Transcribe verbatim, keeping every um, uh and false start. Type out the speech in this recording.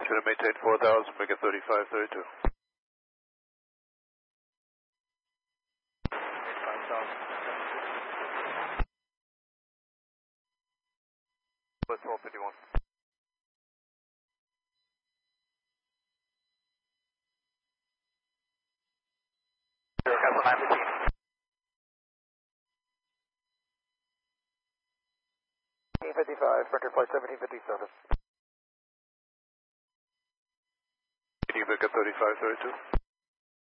Should have maintained four thousand, make it thirty-five thirty-two. five thousand. Plus twelve fifty-one. Zero Castle nine fifteen. seventeen fifty-five, Frontier Flight seventeen fifty service. Can you make it thirty-five thirty-two?